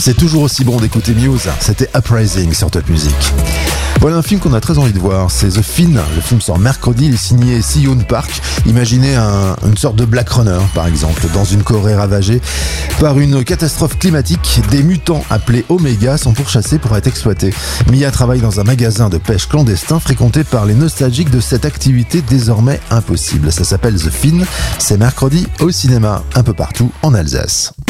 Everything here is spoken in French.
C'est toujours aussi bon d'écouter Muse, c'était Uprising sur Top Music. Voilà un film qu'on a très envie de voir, c'est The Finn. Le film sort mercredi, il est signé Si-Yoon Park. Imaginez une sorte de Black Runner, par exemple, dans une Corée ravagée par une catastrophe climatique. Des mutants appelés Omega sont pourchassés pour être exploités. Mia travaille dans un magasin de pêche clandestin fréquenté par les nostalgiques de cette activité désormais impossible. Ça s'appelle The Finn, c'est mercredi au cinéma, un peu partout en Alsace.